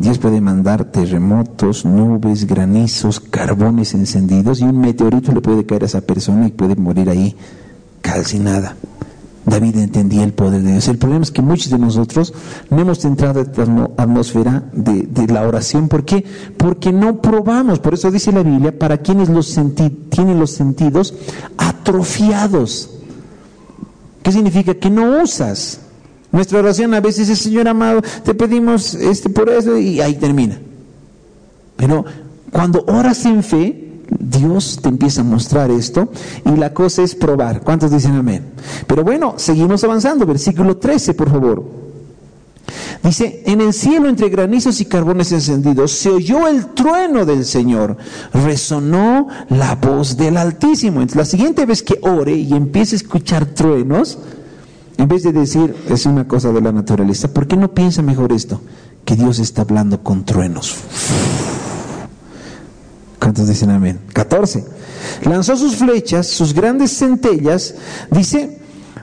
Dios puede mandar terremotos, nubes, granizos, carbones encendidos, y un meteorito le puede caer a esa persona y puede morir ahí calcinada. David entendía el poder de Dios. El problema es que muchos de nosotros no hemos entrado a esta atmósfera de la oración. ¿Por qué? Porque no probamos. Por eso dice la Biblia, para quienes tienen los sentidos atrofiados. ¿Qué significa? Que no usas. Nuestra oración a veces es: Señor amado, te pedimos por eso, y ahí termina. Pero cuando oras en fe, Dios te empieza a mostrar esto, y la cosa es probar. ¿Cuántos dicen amén? Pero bueno, seguimos avanzando. Versículo 13, por favor. Dice: en el cielo, entre granizos y carbones encendidos, se oyó el trueno del Señor, resonó la voz del Altísimo. Entonces, la siguiente vez que ore y empiece a escuchar truenos, en vez de decir es una cosa de la naturaleza, ¿por qué no piensa mejor esto? Que Dios está hablando con truenos. ¿Cuántos dicen amén? 14. Lanzó sus flechas, sus grandes centellas, dice,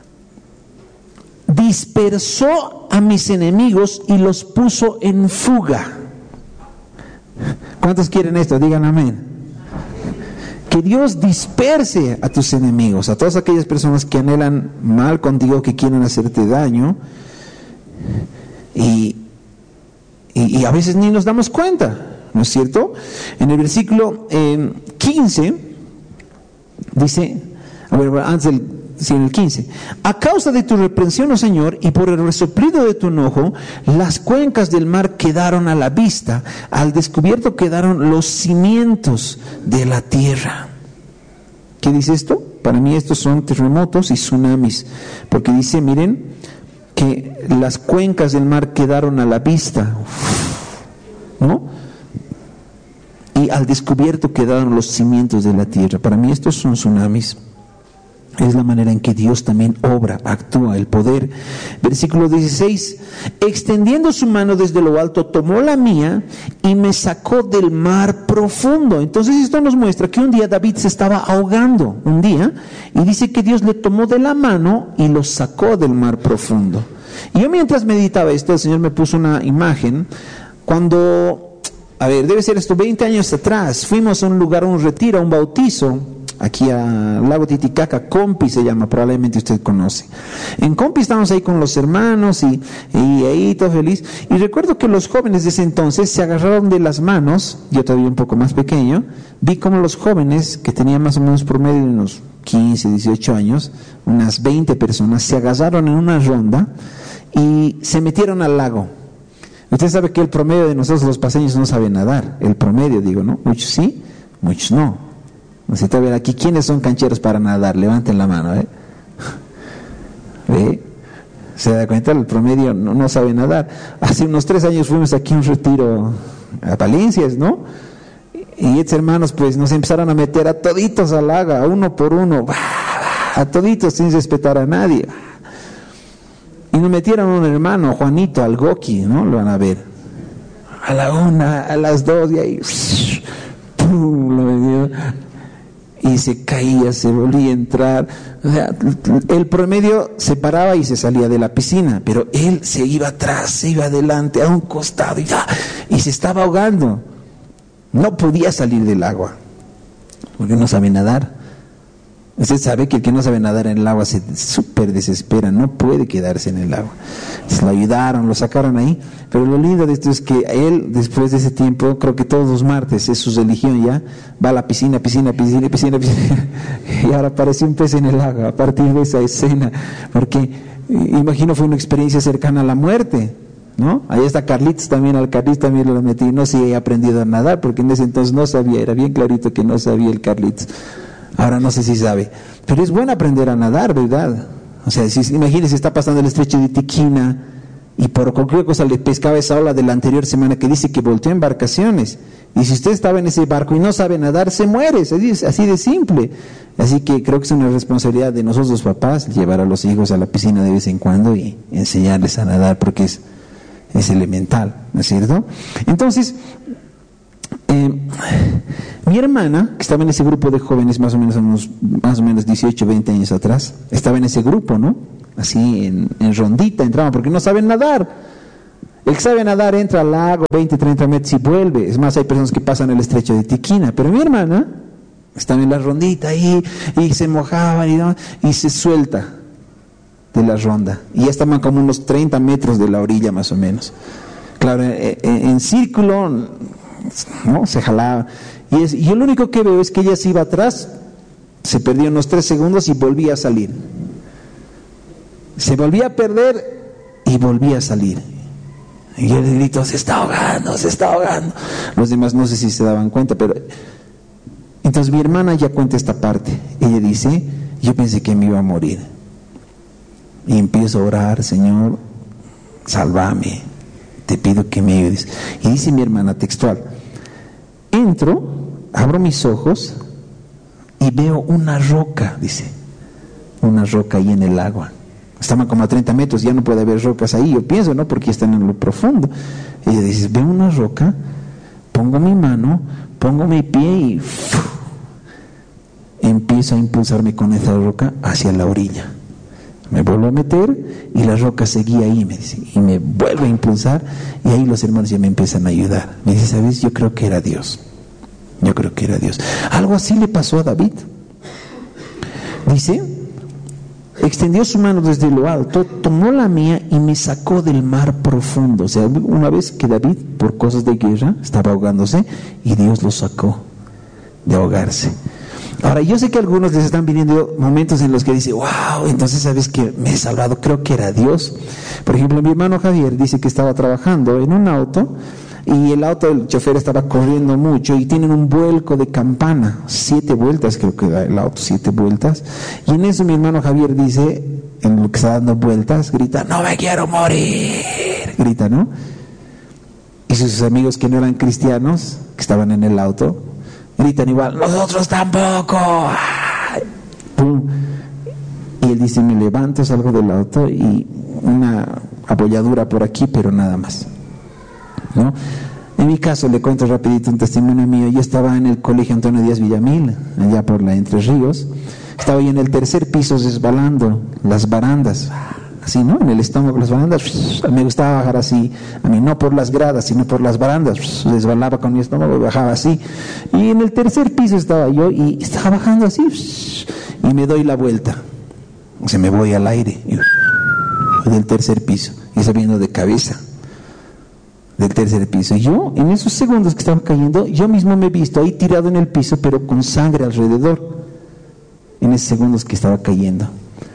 dispersó a mis enemigos y los puso en fuga. ¿Cuántos quieren esto? Digan amén. Que Dios disperse a tus enemigos, a todas aquellas personas que anhelan mal contigo, que quieren hacerte daño, y a veces ni nos damos cuenta, ¿no es cierto? En el versículo 15 dice, en el 15, a causa de tu reprensión, oh Señor, y por el resoplido de tu enojo, las cuencas del mar quedaron a la vista, al descubierto quedaron los cimientos de la tierra. ¿Qué dice esto? Para mí estos son terremotos y tsunamis, porque dice, miren, que las cuencas del mar quedaron a la vista, ¿no? Y al descubierto quedaron los cimientos de la tierra. Para mí estos son tsunamis. Es la manera en que Dios también obra, actúa, el poder. Versículo 16, extendiendo su mano desde lo alto, tomó la mía y me sacó del mar profundo. Entonces esto nos muestra que un día David se estaba ahogando, y dice que Dios le tomó de la mano y lo sacó del mar profundo. Y yo mientras meditaba esto, el Señor me puso una imagen, cuando, debe ser esto 20 años atrás, fuimos a un lugar, a un retiro, a un bautizo, aquí al lago Titicaca, Compi se llama, probablemente usted conoce. En Compi estábamos ahí con los hermanos y ahí todo feliz. Y recuerdo que los jóvenes de ese entonces se agarraron de las manos, yo todavía un poco más pequeño, vi como los jóvenes, que tenían más o menos promedio de unos 15, 18 años, unas 20 personas, se agarraron en una ronda y se metieron al lago. Usted sabe que el promedio de nosotros los paseños no sabe nadar, el promedio digo, ¿no? Muchos sí, muchos no. Necesito ver aquí quiénes son cancheros para nadar, levanten la mano, ¿Ve? ¿Se da cuenta? El promedio no sabe nadar. Hace unos 3 años fuimos aquí a un retiro a Palencias, ¿no? Y estos hermanos pues nos empezaron a meter a toditos al lago, a uno por uno, a toditos sin respetar a nadie. Y nos metieron a un hermano, Juanito, al Goki, ¿no? Lo van a ver. A la 1, a las 2, y ahí ¡pum! Lo metió. Y se caía, se volvía a entrar. O sea, el promedio se paraba y se salía de la piscina, pero él se iba atrás, se iba adelante, a un costado, y se estaba ahogando. No podía salir del agua, porque no sabe nadar. Usted sabe que el que no sabe nadar en el agua se súper desespera, no puede quedarse en el agua. Entonces lo ayudaron, lo sacaron ahí, pero lo lindo de esto es que él, después de ese tiempo, creo que todos los martes, es su religión ya, va a la piscina, y ahora parece un pez en el agua a partir de esa escena, porque imagino fue una experiencia cercana a la muerte, ¿no? Ahí está Carlitos también, al Carlitos también lo metí, no sé si he aprendido a nadar, porque en ese entonces no sabía, era bien clarito que no sabía el Carlitos. Ahora no sé si sabe, pero es bueno aprender a nadar, ¿verdad? O sea, imagínese, está pasando el estrecho de Tiquina y por cualquier cosa le pescaba esa ola de la anterior semana que dice que volteó embarcaciones. Y si usted estaba en ese barco y no sabe nadar, se muere, es así de simple. Así que creo que es una responsabilidad de nosotros los papás llevar a los hijos a la piscina de vez en cuando y enseñarles a nadar, porque es elemental, ¿no es cierto? Entonces, mi hermana, que estaba en ese grupo de jóvenes más o menos 18, 20 años atrás, estaba en ese grupo, ¿no? Así en rondita entraban, porque no saben nadar. El que sabe nadar entra al lago 20, 30 metros y vuelve. Es más, hay personas que pasan el estrecho de Tiquina. Pero mi hermana estaba en la rondita ahí y se mojaban y se suelta de la ronda. Y ya estaban como unos 30 metros de la orilla más o menos. Claro, en círculo, ¿no? Se jalaba. Y yo lo único que veo es que ella se iba atrás, se perdió unos 3 segundos y volvía a salir. Se volvía a perder y volvía a salir. Y yo le grito, se está ahogando, se está ahogando. Los demás no sé si se daban cuenta, pero... Entonces mi hermana ya cuenta esta parte. Ella dice, yo pensé que me iba a morir. Y empiezo a orar, Señor, sálvame, te pido que me ayudes. Y dice mi hermana textual, entro, abro mis ojos y veo una roca, dice, una roca ahí en el agua. Estaban como a 30 metros, ya no puede haber rocas ahí, yo pienso, ¿no? Porque están en lo profundo. Ella dice, veo una roca, pongo mi mano, pongo mi pie y empiezo a impulsarme con esa roca hacia la orilla. Me vuelvo a meter y la roca seguía ahí, me dice, y me vuelvo a impulsar, y ahí los hermanos ya me empiezan a ayudar. Me dice, ¿sabes? Yo creo que era Dios. Yo creo que era Dios. Algo así le pasó a David. Dice, extendió su mano desde lo alto, tomó la mía y me sacó del mar profundo. O sea, una vez que David, por cosas de guerra, estaba ahogándose, y Dios lo sacó de ahogarse. Ahora, yo sé que a algunos les están viniendo momentos en los que dice, wow, entonces sabes que me he salvado, creo que era Dios. Por ejemplo, mi hermano Javier dice que estaba trabajando en un auto, y el auto del chofer estaba corriendo mucho y tienen un vuelco de campana, 7 vueltas creo que da el auto, 7 vueltas, y en eso mi hermano Javier dice, en lo que está dando vueltas, grita, no me quiero morir, grita, ¿no? Y sus amigos que no eran cristianos, que estaban en el auto, gritan igual, nosotros tampoco. ¡Pum! Y él dice, me levanto, salgo del auto y una abolladura por aquí, pero nada más, ¿no? En mi caso, le cuento rapidito un testimonio mío. Yo estaba en el colegio Antonio Díaz Villamil, allá por la Entre Ríos. Estaba yo en el 3er piso resbalando las barandas, así, ¿no? En el estómago las barandas. Me gustaba bajar así, a mí no por las gradas, sino por las barandas. Resbalaba con mi estómago y bajaba así. Y en el 3er piso estaba yo y estaba bajando así, y me doy la vuelta. O sea, me voy al aire, del 3er piso, y saliendo de cabeza del 3er piso. Y yo, en esos segundos que estaba cayendo, yo mismo me he visto ahí tirado en el piso, pero con sangre alrededor, en esos segundos que estaba cayendo.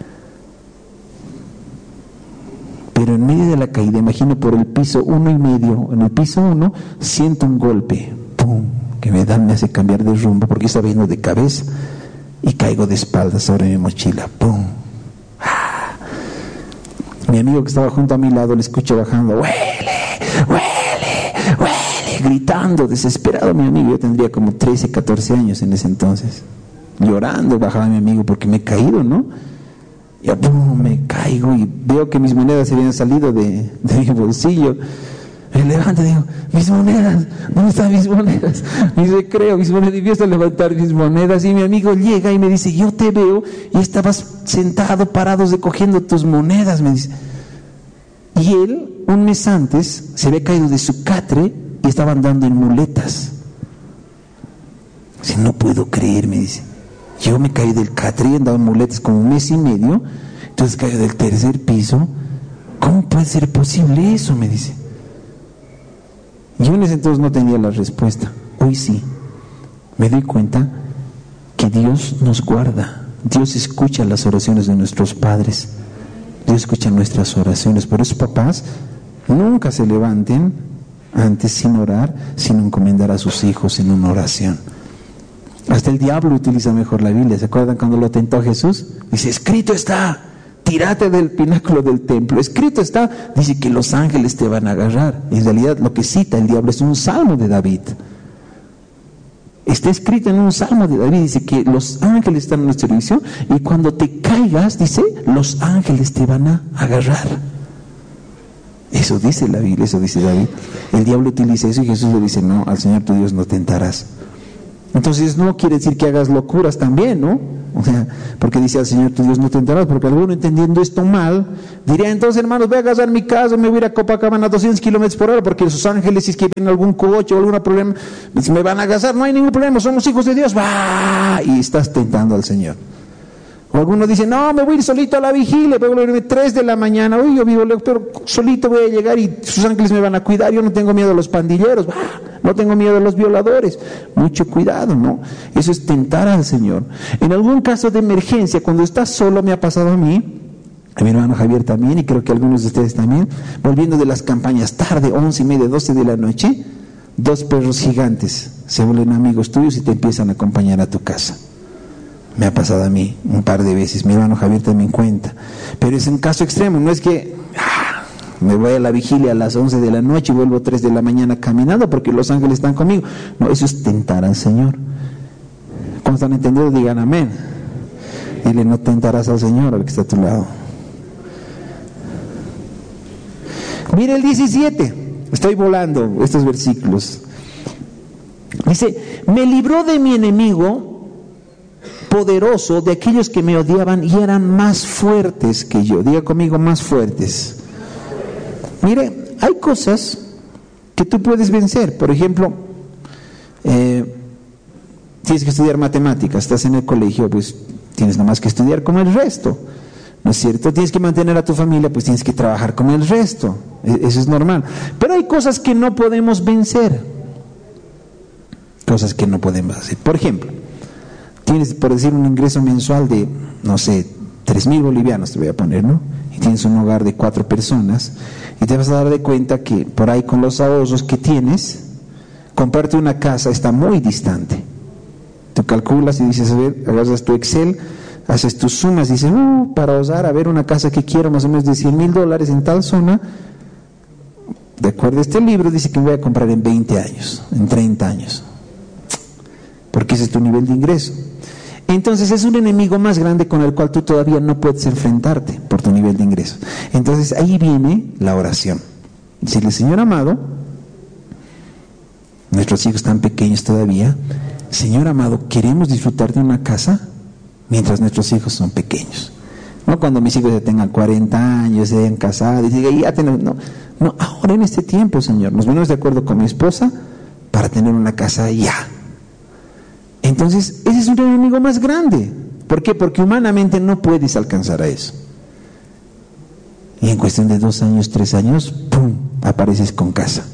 Pero en medio de la caída, imagino por el piso 1.5, en el piso 1, siento un golpe, ¡pum!, que me hace cambiar de rumbo, porque estaba yendo de cabeza, y caigo de espaldas sobre mi mochila, ¡pum! ¡Ah! Mi amigo que estaba junto a mi lado le escucho bajando, ¡huele! ¡Huele! ¡Huele! Gritando, desesperado mi amigo. Yo tendría como 13, 14 años en ese entonces. Llorando bajaba mi amigo porque me he caído, ¿no? Y ¡pum!, me caigo y veo que mis monedas se habían salido de mi bolsillo. Me levanto y digo, mis monedas, ¿dónde están mis monedas? Mi recreo, mis monedas, y empiezo a levantar mis monedas, y mi amigo llega y me dice, yo te veo y estabas sentado, parado, recogiendo tus monedas, me dice. Y él, un mes antes, se había caído de su catre y estaba andando en muletas. Dice, no puedo creer, me dice. Yo me caí del catre y andaba en muletas como 1 mes y medio, entonces caí del 3er piso. ¿Cómo puede ser posible eso?, me dice. Yo en ese entonces no tenía la respuesta. Hoy sí. Me doy cuenta que Dios nos guarda. Dios escucha las oraciones de nuestros padres. Dios escucha nuestras oraciones. Por eso, papás, nunca se levanten antes sin orar, sin encomendar a sus hijos en una oración. Hasta el diablo utiliza mejor la Biblia. ¿Se acuerdan cuando lo tentó Jesús? Dice, escrito está, tírate del pináculo del templo. Escrito está, dice que los ángeles te van a agarrar. En realidad lo que cita el diablo es un salmo de David. Está escrito en un salmo de David, dice que los ángeles están a nuestro servicio y cuando te caigas, dice, los ángeles te van a agarrar. Eso dice la Biblia, eso dice David. El diablo utiliza eso y Jesús le dice, no, al Señor tu Dios no tentarás. Entonces no quiere decir que hagas locuras también, ¿no? O sea, porque dice al Señor tu Dios no tentarás, porque alguno entendiendo esto mal, diría entonces hermanos voy a agarrar mi casa, me voy a ir a Copacabana a 200 kilómetros por hora, porque esos ángeles si es que vienen algún coche o algún problema, me van a agarrar, no hay ningún problema, somos hijos de Dios, ¡bah! Y estás tentando al Señor. O algunos dicen, no, me voy a ir solito a la vigilia, voy a irme 3 de la mañana, uy, yo vivo lejos, pero solito voy a llegar y sus ángeles me van a cuidar, yo no tengo miedo de los pandilleros, no tengo miedo de los violadores. Mucho cuidado, ¿no? Eso es tentar al Señor. En algún caso de emergencia, cuando estás solo, me ha pasado a mi hermano Javier también, y creo que algunos de ustedes también, volviendo de las campañas tarde, 11:30, 12 de la noche, 2 perros gigantes se vuelven amigos tuyos y te empiezan a acompañar a tu casa. Me ha pasado a mí un par de veces, mi hermano Javier también cuenta, pero es un caso extremo, no es que me voy a la vigilia a las 11 de la noche y vuelvo 3 de la mañana caminando porque los ángeles están conmigo. No, eso es tentar al Señor. ¿Cómo están entendiendo? Digan amén. Dile, no tentarás al Señor, al que está a tu lado. Mire el 17, estoy volando estos versículos. Dice, me libró de mi enemigo poderoso, de aquellos que me odiaban y eran más fuertes que yo. Diga conmigo, más fuertes. Mire, hay cosas que tú puedes vencer. Por ejemplo, tienes que estudiar matemáticas, estás en el colegio, pues tienes nomás que estudiar como el resto, ¿no es cierto? Tienes que mantener a tu familia, pues tienes que trabajar como el resto. Eso es normal. Pero hay cosas que no podemos vencer. Cosas que no podemos hacer. Por ejemplo, tienes, por decir, un ingreso mensual de, no sé, 3,000 bolivianos, te voy a poner, ¿no? Y tienes un hogar de 4 personas, y te vas a dar de cuenta que por ahí con los ahorros que tienes, comprarte una casa está muy distante. Tú calculas y dices, a ver, agarras tu Excel, haces tus sumas, y dices, para ahorrar, a ver, una casa que quiero más o menos de $100,000 en tal zona, de acuerdo a este libro, dice que voy a comprar en 20 años, en 30 años. Porque ese es tu nivel de ingreso. Entonces es un enemigo más grande con el cual tú todavía no puedes enfrentarte por tu nivel de ingreso. Entonces ahí viene la oración. Decirle, Señor amado, nuestros hijos están pequeños todavía, Señor amado, queremos disfrutar de una casa mientras nuestros hijos son pequeños. No cuando mis hijos ya tengan 40 años, se hayan casado, y digan, ya tenemos, no, ahora en este tiempo, Señor, nos ponemos de acuerdo con mi esposa para tener una casa ya. Entonces, ese es un enemigo más grande. ¿Por qué? Porque humanamente no puedes alcanzar a eso. Y en cuestión de 2 años, 3 años, ¡pum!, apareces con casa.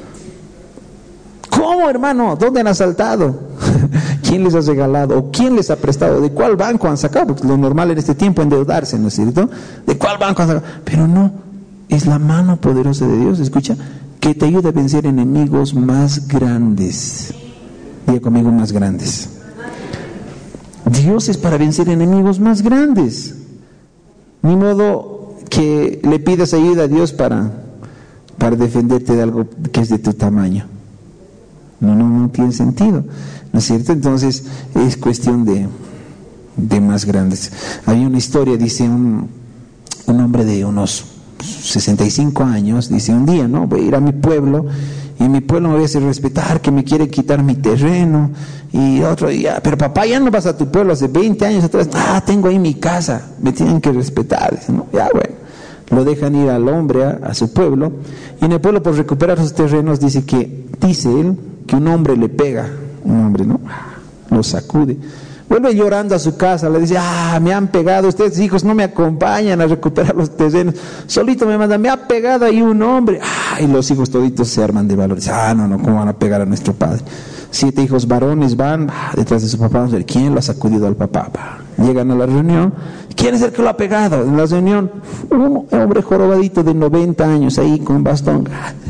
¿Cómo, hermano? ¿Dónde han asaltado? ¿Quién les ha regalado? ¿O quién les ha prestado? ¿De cuál banco han sacado? Porque lo normal en este tiempo es endeudarse, ¿no es cierto? ¿De cuál banco han sacado? Pero no, es la mano poderosa de Dios, escucha, que te ayuda a vencer enemigos más grandes. Diga conmigo, más grandes. Dios es para vencer enemigos más grandes. Ni modo que le pidas ayuda a Dios para defenderte de algo que es de tu tamaño. No tiene sentido, ¿no es cierto? Entonces es cuestión de más grandes. Hay una historia, dice un hombre de unos 65 años, dice, un día, ¿no? Voy a ir a mi pueblo, y en mi pueblo me voy a hacer respetar, que me quieren quitar mi terreno, y otro día, pero papá, ya no vas a tu pueblo, hace 20 años atrás, tengo ahí mi casa, me tienen que respetar, ¿no? Ya, bueno, lo dejan ir al hombre a su pueblo, y en el pueblo, por recuperar sus terrenos, dice él, que un hombre le pega, un hombre, ¿no? Lo sacude, vuelve llorando a su casa, le dice, me han pegado, ustedes hijos no me acompañan a recuperar los terrenos, solito me mandan, me ha pegado ahí un hombre, y los hijos toditos se arman de valor, dicen, no, ¿cómo van a pegar a nuestro padre? 7 hijos varones van detrás de su papá, vamos a ver, ¿quién lo ha sacudido al papá? Llegan a la reunión, ¿quién es el que lo ha pegado? En la reunión, un hombre jorobadito de 90 años ahí con bastón,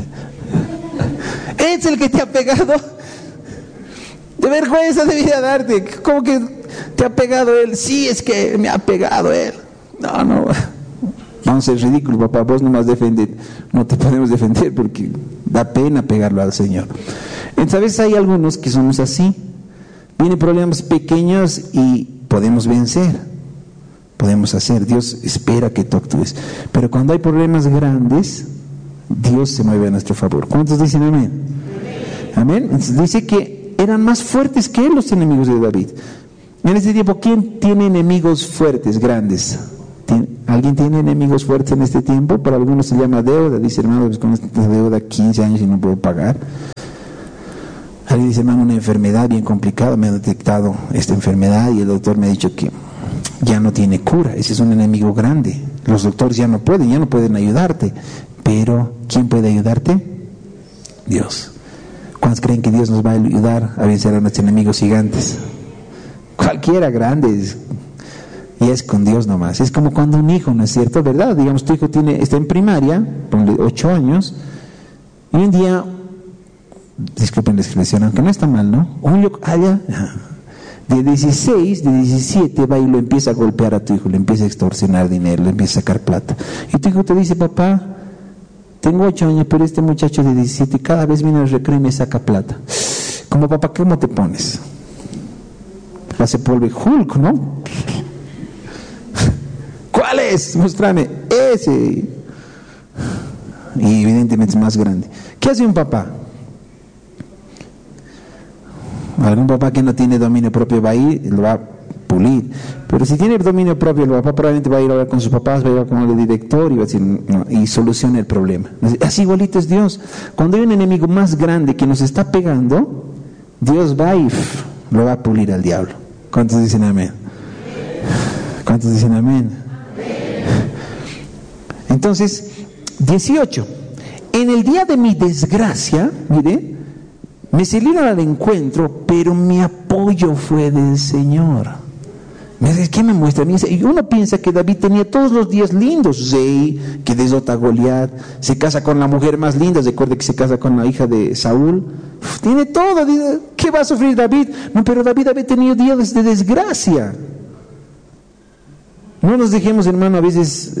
¿es el que te ha pegado? De vergüenza debía darte. ¿Cómo que te ha pegado él? Sí, es que me ha pegado él. No. Vamos a ser ridículos, papá. Vos nomás defender. No te podemos defender porque da pena pegarlo al Señor. Entonces, a veces hay algunos que somos así. Vienen problemas pequeños y podemos vencer. Podemos hacer. Dios espera que tú actúes. Pero cuando hay problemas grandes, Dios se mueve a nuestro favor. ¿Cuántos dicen amén? Amén. Entonces, dice que eran más fuertes que él los enemigos de David. En este tiempo, ¿quién tiene enemigos fuertes, grandes? ¿Alguien tiene enemigos fuertes en este tiempo? Para algunos se llama deuda. Dice, hermano, pues con esta deuda 15 años y no puedo pagar. Alguien dice, hermano, una enfermedad bien complicada. Me han detectado esta enfermedad y el doctor me ha dicho que ya no tiene cura. Ese es un enemigo grande. Los doctores ya no pueden ayudarte. Pero, ¿quién puede ayudarte? Dios. ¿Cuántos creen que Dios nos va a ayudar a vencer a nuestros enemigos gigantes? Cualquiera grande, y es con Dios nomás. Es como cuando un hijo, ¿no es cierto? ¿Verdad? Digamos, tu hijo está en primaria, ponle 8 años, y un día, disculpen la expresión, aunque no está mal, ¿no? De 16, de 17 va y lo empieza a golpear a tu hijo, le empieza a extorsionar dinero, le empieza a sacar plata. Y tu hijo te dice, papá, tengo 8 años, pero este muchacho de 17 cada vez viene al recreo y me saca plata. Como papá, ¿cómo te pones? Se vuelve Hulk, ¿no? ¿Cuál es? Muéstrame ese. Y evidentemente es más grande. ¿Qué hace un papá? Algún papá que no tiene dominio propio va a ir y lo va a pulir. Pero si tiene el dominio propio, el papá probablemente va a ir a hablar con sus papás, va a ir con el director y va a decir, no, y soluciona el problema. Así igualito es Dios. Cuando hay un enemigo más grande que nos está pegando, Dios va y lo va a pulir al diablo. ¿Cuántos dicen amén? ¿Cuántos dicen amén? Entonces, 18. En el día de mi desgracia, mire, me salieron al encuentro, pero mi apoyo fue del Señor. ¿Qué me muestra? Uno piensa que David tenía todos los días lindos. Rey, que desota a Goliat, se casa con la mujer más linda. Recuerde que se casa con la hija de Saúl. Tiene todo. ¿Qué va a sufrir David? No, pero David había tenido días de desgracia. No nos dejemos, hermano, a veces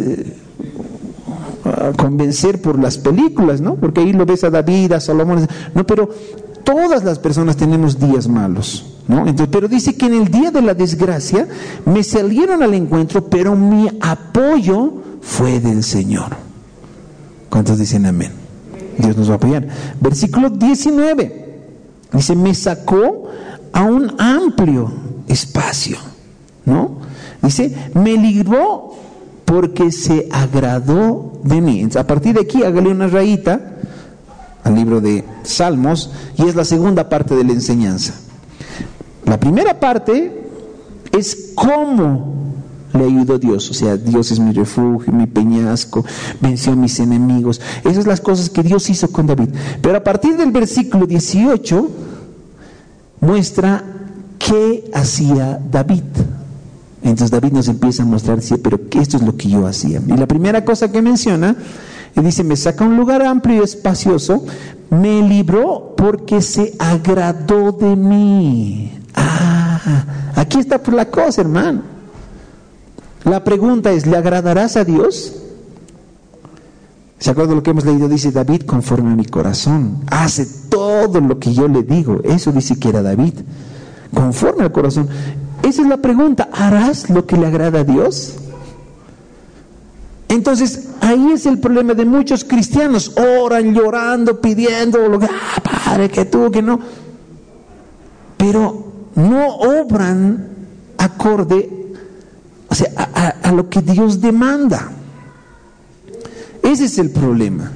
convencer por las películas, ¿no? Porque ahí lo ves a David, a Salomón. No, pero todas las personas tenemos días malos, ¿no? Entonces, pero dice que en el día de la desgracia me salieron al encuentro, pero mi apoyo fue del Señor. ¿Cuántos dicen amén? Dios nos va a apoyar. Versículo 19 dice, me sacó a un amplio espacio, ¿no? Dice, me libró porque se agradó de mí. Entonces, a partir de aquí hágale una rayita al libro de Salmos, y es la segunda parte de la enseñanza. La primera parte es cómo le ayudó Dios, o sea, Dios es mi refugio, mi peñasco, venció a mis enemigos. Esas son las cosas que Dios hizo con David. Pero a partir del versículo 18 muestra qué hacía David. Entonces David nos empieza a mostrar, dice, pero esto es lo que yo hacía. Y la primera cosa que menciona, y dice, me saca a un lugar amplio y espacioso, me libró porque se agradó de mí. Aquí está por la cosa, hermano. La pregunta es, ¿le agradarás a Dios? ¿Se acuerdan de lo que hemos leído? Dice, David conforme a mi corazón, hace todo lo que yo le digo. Eso dice que era David, conforme al corazón. Esa es la pregunta, ¿harás lo que le agrada a Dios? Entonces, ahí es el problema de muchos cristianos. Oran llorando, pidiendo, lo que, Padre, que tú, que no. Pero no obran acorde, o sea, a lo que Dios demanda. Ese es el problema.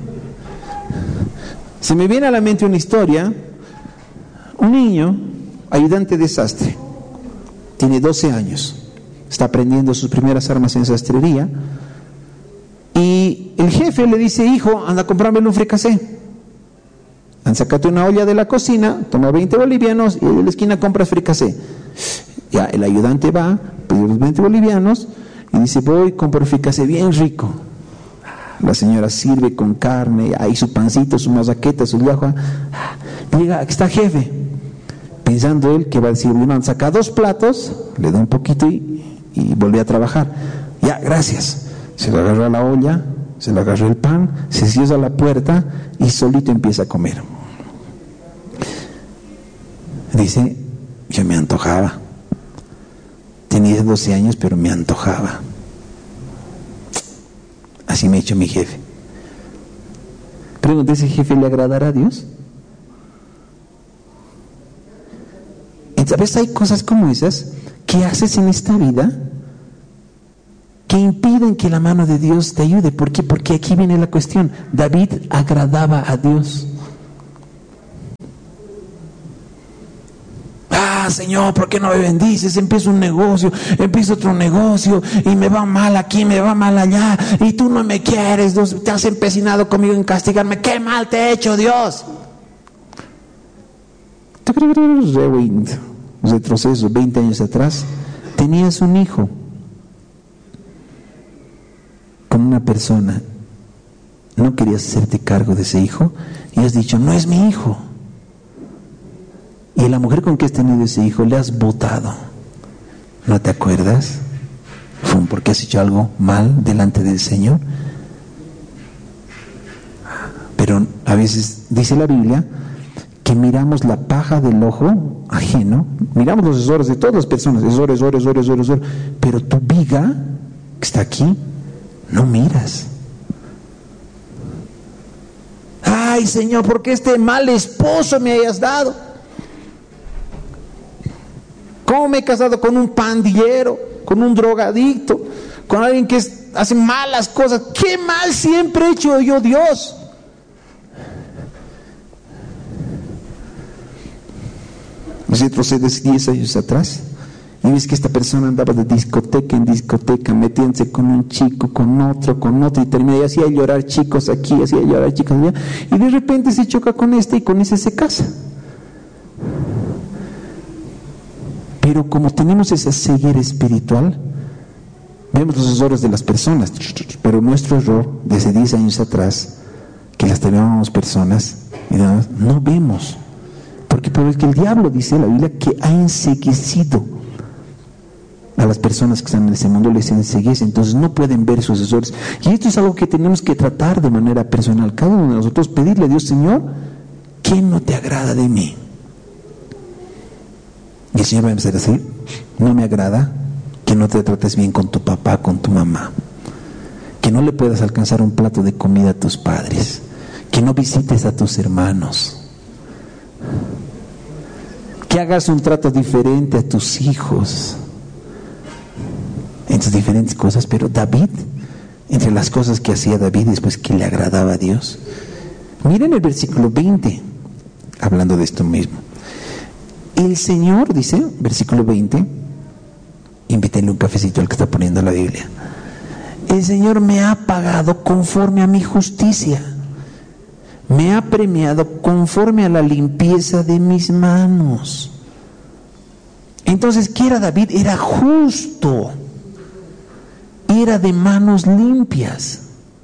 Se me viene a la mente una historia. Un niño, ayudante de sastre, tiene 12 años, está aprendiendo sus primeras armas en sastrería. Y el jefe le dice, hijo, anda a comprarme un fricasé. Sácate una olla de la cocina, toma 20 bolivianos y de la esquina compras fricasé. Ya, el ayudante va, pide los 20 bolivianos y dice, voy, compro fricasé bien rico. La señora sirve con carne, ahí su pancito, su mazaqueta, su llajua. Llega, aquí está jefe. Pensando él que va a decir, saca 2 platos, le da un poquito y vuelve a trabajar. Ya, gracias. Se le agarra la olla, se le agarra el pan, se cierra la puerta y solito empieza a comer. Dice, yo me antojaba. Tenía 12 años, pero me antojaba. Así me ha hecho mi jefe. Pregunta, ¿ese jefe le agradará a Dios? Entonces, a veces hay cosas como esas ¿qué haces en esta vida que impiden que la mano de Dios te ayude? ¿Por qué? Porque aquí viene la cuestión. David agradaba a Dios. Señor, ¿por qué no me bendices? Empiezo un negocio, empiezo otro negocio y me va mal aquí, me va mal allá y tú no me quieres, te has empecinado conmigo en castigarme. ¿Qué mal te he hecho, Dios? Retroceso, 20 años atrás, tenías un hijo con una persona, no querías hacerte cargo de ese hijo y has dicho, no es mi hijo. Y a la mujer con que has tenido ese hijo le has botado. ¿No te acuerdas? Fue porque has hecho algo mal delante del Señor. Pero a veces dice la Biblia que miramos la paja del ojo ajeno, miramos los errores de todas las personas, errores, pero tu viga que está aquí, no miras. Ay, Señor, ¿por qué este mal esposo me hayas dado? ¿Cómo me he casado con un pandillero, con un drogadicto, con alguien que hace malas cosas? ¿Qué mal siempre he hecho yo, Dios? Retrocedes 10 años atrás y ves que esta persona andaba de discoteca en discoteca, metiéndose con un chico, con otro, y termina y hacía llorar chicos aquí, hacía llorar chicos allá, y de repente se choca con este y con ese se casa. Pero como tenemos esa ceguera espiritual, vemos los errores de las personas, pero nuestro error desde 10 años atrás, que las llamamos personas, no vemos. Porque el diablo, dice la Biblia, que ha enceguecido a las personas que están en ese mundo, les enceguece, entonces no pueden ver sus errores. Y esto es algo que tenemos que tratar de manera personal, cada uno de nosotros, pedirle a Dios, Señor, ¿qué no te agrada de mí? Y el Señor va a empezar a decir, no me agrada que no te trates bien con tu papá, con tu mamá, que no le puedas alcanzar un plato de comida a tus padres, que no visites a tus hermanos, que hagas un trato diferente a tus hijos, entre diferentes cosas. Pero David, entre las cosas que hacía David después que le agradaba a Dios, miren el versículo 20, hablando de esto mismo. El Señor, dice, versículo 20, invítenle un cafecito al que está poniendo la Biblia. El Señor me ha pagado conforme a mi justicia, me ha premiado conforme a la limpieza de mis manos. Entonces, ¿qué era David? Era justo, era de manos limpias.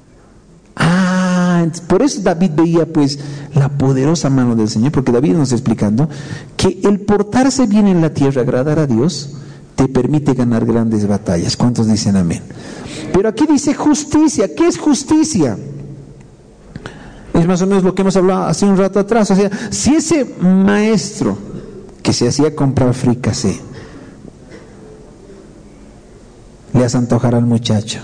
Por eso David veía pues la poderosa mano del Señor, porque David nos está explicando que el portarse bien en la tierra, agradar a Dios, te permite ganar grandes batallas. ¿Cuántos dicen amén? Pero aquí dice justicia. ¿Qué es justicia? Es más o menos lo que hemos hablado hace un rato atrás. O sea, si ese maestro que se hacía comprar fricasé le hace antojar al muchacho,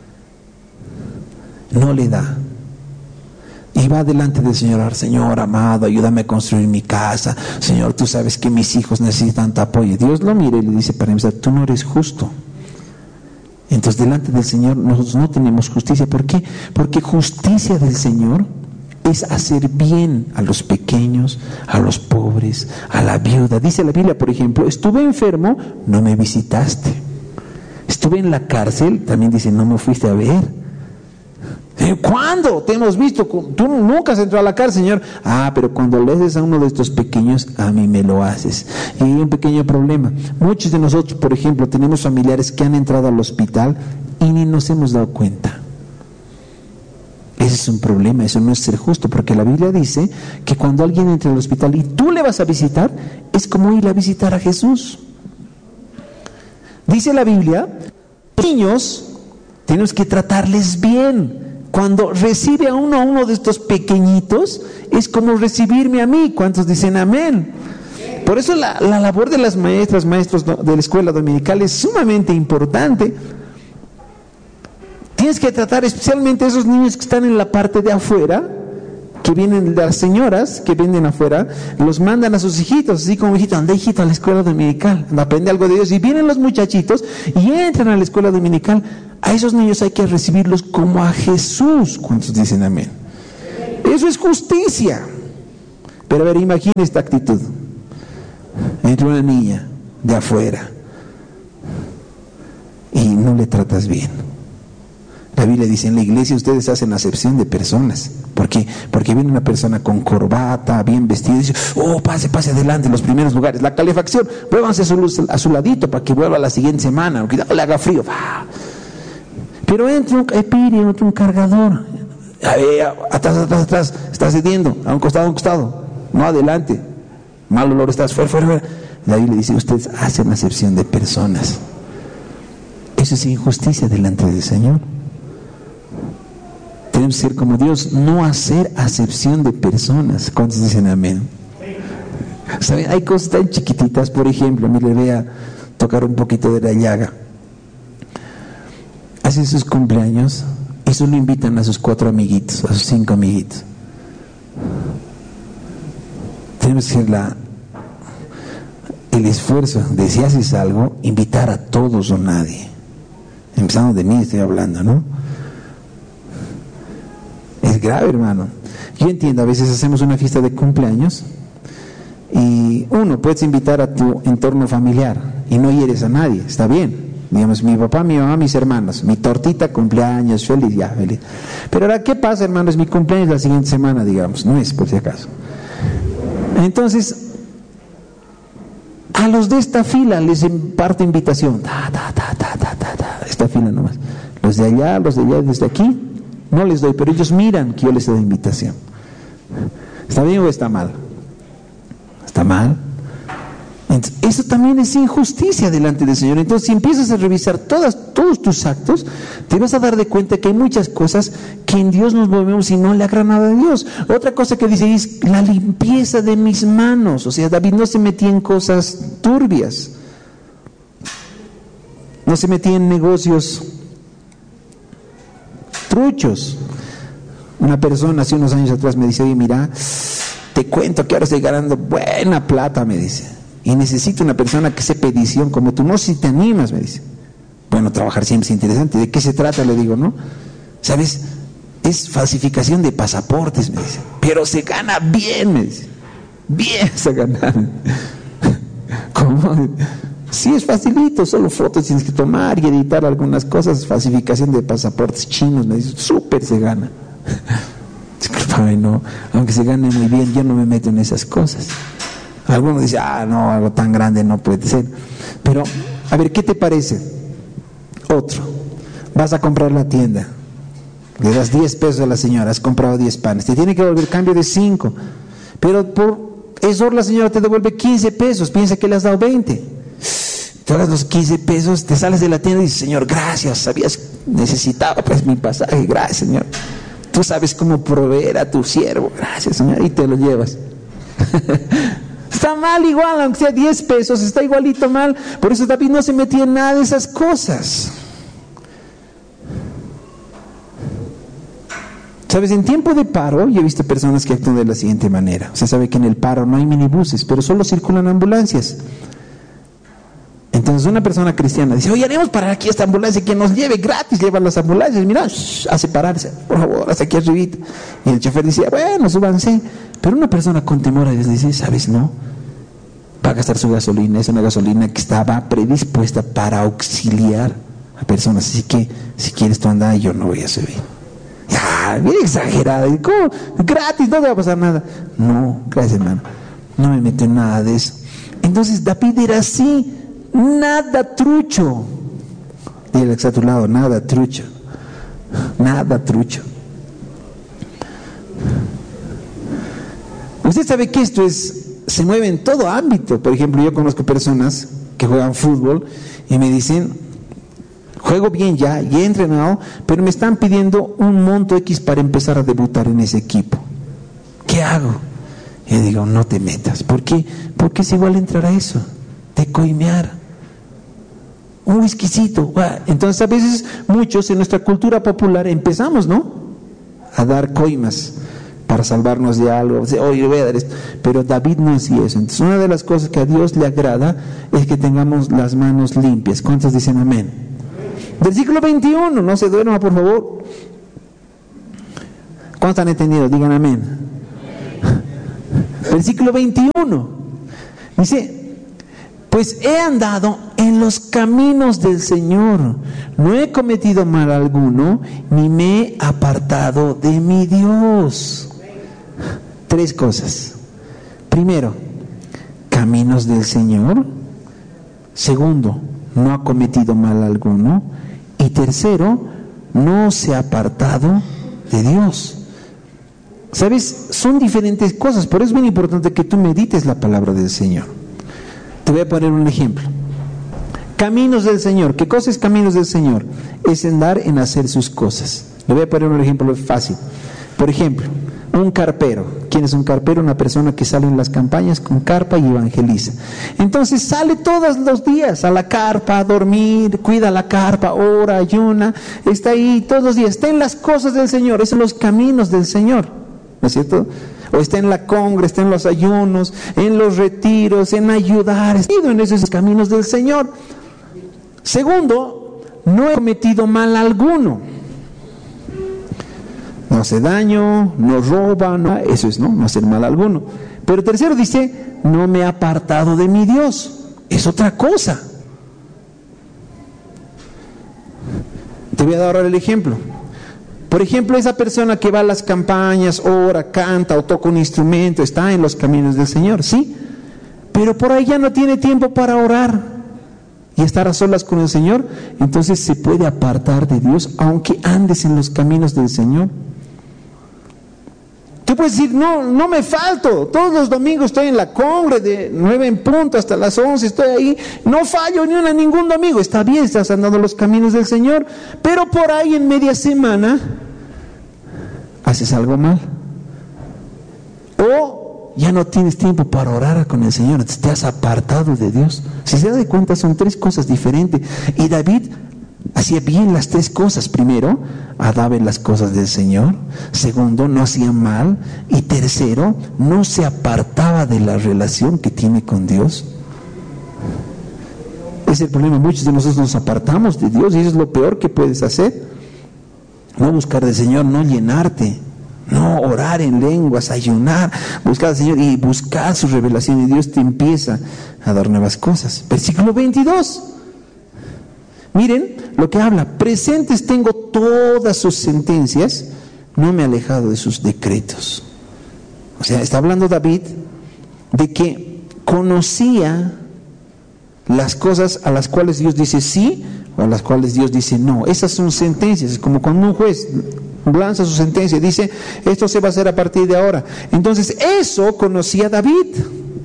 no le da, y va delante del Señor, Señor amado, ayúdame a construir mi casa, Señor, tú sabes que mis hijos necesitan tu apoyo. Dios lo mira y le dice, para empezar, tú no eres justo. Entonces delante del Señor nosotros no tenemos justicia. ¿Por qué? Porque justicia del Señor es hacer bien a los pequeños, a los pobres, a la viuda. Dice la Biblia, por ejemplo, estuve enfermo, no me visitaste. Estuve en la cárcel, también dice, no me fuiste a ver. ¿Cuándo te hemos visto? Tú nunca has entrado a la cárcel, Señor. Pero cuando le haces a uno de estos pequeños, a mí me lo haces. Y hay un pequeño problema. Muchos de nosotros, por ejemplo, tenemos familiares que han entrado al hospital y ni nos hemos dado cuenta. Ese es un problema, eso no es ser justo, porque la Biblia dice que cuando alguien entra al hospital y tú le vas a visitar, es como ir a visitar a Jesús. Dice la Biblia, niños, tenemos que tratarles bien. Cuando recibe a uno de estos pequeñitos, es como recibirme a mí. ¿Cuántos dicen amén? Por eso la labor de las maestras, maestros de la escuela dominical es sumamente importante. Tienes que tratar especialmente a esos niños que están en la parte de afuera que vienen, las señoras que venden afuera, los mandan a sus hijitos, así como hijito, anda hijito a la escuela dominical, aprende algo de Dios, y vienen los muchachitos y entran a la escuela dominical. A esos niños hay que recibirlos como a Jesús. ¿Cuántos dicen amén? Eso es justicia. Pero a ver, imagina esta actitud. Entra una niña de afuera y no le tratas bien. La Biblia dice, en la iglesia ustedes hacen acepción de personas. ¿Por qué? Porque viene una persona con corbata, bien vestida, y dice, oh, pase adelante, en los primeros lugares. La calefacción, muévanse a su ladito para que vuelva la siguiente semana, aunque no le haga frío. Pero entra un caipiri, entra un cargador. Atrás, está cediendo, a un costado, no adelante. Mal olor, estás fuera. La Biblia dice, ustedes hacen acepción de personas. Eso es injusticia delante del Señor. Tenemos que ser como Dios, no hacer acepción de personas. ¿Cuántos dicen amén? ¿Saben? Hay cosas tan chiquititas, por ejemplo, mire, voy a tocar un poquito de la llaga. Hacen sus cumpleaños y solo invitan a sus 4 amiguitos, a sus 5 amiguitos. Tenemos que hacer el esfuerzo de, si haces algo, invitar a todos o nadie. Empezando de mí estoy hablando, ¿no? Es grave, hermano. Yo entiendo, a veces hacemos una fiesta de cumpleaños y puedes invitar a tu entorno familiar y no hieres a nadie, está bien. Digamos, mi papá, mi mamá, mis hermanos, mi tortita, cumpleaños, feliz. Pero ahora, ¿qué pasa, hermano? Es mi cumpleaños la siguiente semana, digamos, no es por si acaso. Entonces, a los de esta fila les imparto invitación. Esta fila nomás. Los de allá, desde aquí, no les doy, pero ellos miran que yo les doy invitación. ¿Está bien o está mal? ¿Está mal? Entonces, eso también es injusticia delante del Señor. Entonces, si empiezas a revisar todos tus actos, te vas a dar de cuenta que hay muchas cosas que en Dios nos movemos y no le agradan nada a Dios. Otra cosa que dice es la limpieza de mis manos. O sea, David no se metía en cosas turbias, no se metía en negocios truchos. Una persona hace unos años atrás me dice, oye, mira, te cuento que ahora estoy ganando buena plata, me dice, y necesito una persona que sepa edición como tú. No sé si te animas, me dice. Bueno, trabajar siempre es interesante. ¿De qué se trata? Le digo, ¿no? ¿Sabes? Es falsificación de pasaportes, me dice. Pero se gana bien, me dice. Bien se gana. ¿Cómo? Sí, es facilito, solo fotos tienes que tomar y editar algunas cosas. Falsificación de pasaportes chinos, me dice, súper se gana. Disculpame, no, aunque se gane muy bien, yo no me meto en esas cosas. Algunos dicen, no, algo tan grande no puede ser. Pero, a ver, ¿qué te parece? Otro, vas a comprar la tienda, le das 10 pesos a la señora, has comprado 10 panes, te tiene que devolver cambio de 5, pero por eso la señora te devuelve 15 pesos, piensa que le has dado 20. Te das los 15 pesos, te sales de la tienda y dices, Señor, gracias, necesitaba pues mi pasaje, gracias, Señor. Tú sabes cómo proveer a tu siervo, gracias, Señor, y te lo llevas. Está mal igual, aunque sea 10 pesos, está igualito mal. Por eso David no se metía en nada de esas cosas. ¿Sabes? En tiempo de paro, yo he visto personas que actúan de la siguiente manera. O sea, sabe que en el paro no hay minibuses, pero solo circulan ambulancias. Entonces una persona cristiana dice, oye, haremos parar aquí esta ambulancia, que nos lleve gratis, llevan las ambulancias, mira, hace pararse, por favor, hasta aquí arribita. Y el chofer dice, bueno, súbanse. Pero una persona con temor a Dios dice, ¿sabes? No, va a gastar su gasolina, es una gasolina que estaba predispuesta para auxiliar a personas, así que si quieres tú andar, yo no voy a subir. Ya, bien exagerada, ¿cómo? Gratis, no te va a pasar nada. No, gracias, hermano, no me meto en nada de eso. Entonces David era así, nada trucho. Dile al que está a tu lado, nada trucho. Nada trucho. Usted sabe que esto se mueve en todo ámbito. Por ejemplo, yo conozco personas que juegan fútbol y me dicen, juego bien ya, y he entrenado, pero me están pidiendo un monto X para empezar a debutar en ese equipo. ¿Qué hago? Y digo, no te metas. ¿Por qué? Porque es igual entrar a eso, de coimear. Un whiskycito. Entonces a veces muchos en nuestra cultura popular empezamos, ¿no?, a dar coimas para salvarnos de algo. Oye, le voy a dar esto. Pero David no hacía eso. Entonces, una de las cosas que a Dios le agrada es que tengamos las manos limpias. ¿Cuántos dicen amén? Versículo 21, no se duerma, por favor. ¿Cuántos han entendido? Digan amén. Versículo 21 dice: pues he andado en los caminos del Señor, no he cometido mal alguno, ni me he apartado de mi Dios. 3 cosas. Primero, caminos del Señor. Segundo, no ha cometido mal alguno. Y tercero, no se ha apartado de Dios. ¿Sabes? Son diferentes cosas, pero es muy importante que tú medites la palabra del Señor. Te voy a poner un ejemplo. Caminos del Señor. ¿Qué cosa es caminos del Señor? Es andar en hacer sus cosas. Le voy a poner un ejemplo fácil. Por ejemplo, un carpero. ¿Quién es un carpero? Una persona que sale en las campañas con carpa y evangeliza. Entonces sale todos los días a la carpa a dormir, cuida la carpa, ora, ayuna, está ahí todos los días, está en las cosas del Señor, esos son los caminos del Señor, ¿no es cierto? O está en la congre, está en los ayunos, en los retiros, en ayudar, está en esos caminos del Señor. Segundo, no he cometido mal alguno. No hace daño, no roba, no, eso es, no hacer mal alguno. Pero tercero dice, no me he apartado de mi Dios. Es otra cosa. Te voy a dar ahora el ejemplo. Por ejemplo, esa persona que va a las campañas, ora, canta o toca un instrumento, está en los caminos del Señor, sí, pero por ahí ya no tiene tiempo para orar y estar a solas con el Señor. Entonces se puede apartar de Dios aunque andes en los caminos del Señor. Tú puedes decir, no me falto, todos los domingos estoy en la congre de 9 en punto hasta las 11, estoy ahí, no fallo ningún domingo. Está bien, estás andando los caminos del Señor, pero por ahí en media semana haces algo mal, o ya no tienes tiempo para orar con el Señor, te has apartado de Dios. Si se da cuenta, son 3 cosas diferentes, y David hacía bien las 3 cosas. Primero, andaba en las cosas del Señor. Segundo, no hacía mal. Y tercero, no se apartaba de la relación que tiene con Dios. Es el problema, muchos de nosotros nos apartamos de Dios y eso es lo peor que puedes hacer. No buscar del Señor, no llenarte, no orar en lenguas, ayunar, buscar al Señor y buscar su revelación, y Dios te empieza a dar nuevas cosas. Versículo 22. Miren lo que habla: presentes tengo todas sus sentencias, no me he alejado de sus decretos. O sea, está hablando David de que conocía las cosas a las cuales Dios dice sí o a las cuales Dios dice no. Esas son sentencias. Es como cuando un juez lanza su sentencia y dice, esto se va a hacer a partir de ahora. Entonces eso conocía David.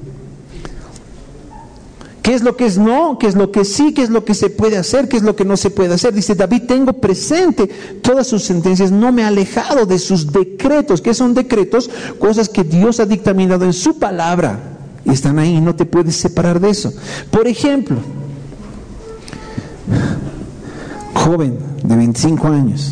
¿Qué es lo que es no? ¿Qué es lo que sí? ¿Qué es lo que se puede hacer? ¿Qué es lo que no se puede hacer? Dice David, tengo presente todas sus sentencias, no me he alejado de sus decretos. ¿Qué son decretos? Cosas que Dios ha dictaminado en su palabra. Y están ahí, no te puedes separar de eso. Por ejemplo, joven de 25 años,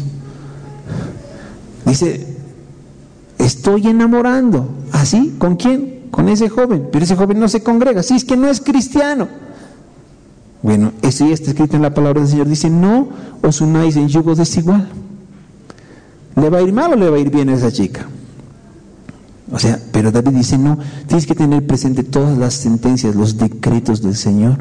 dice, estoy enamorando. ¿Así? ¿Con quién? Con ese joven, pero ese joven no se congrega, si es que no es cristiano. Bueno, eso ya está escrito en la palabra del Señor. Dice, no os unáis en yugo desigual. ¿Le va a ir mal o le va a ir bien a esa chica? O sea, pero David dice, no, tienes que tener presente todas las sentencias, los decretos del Señor.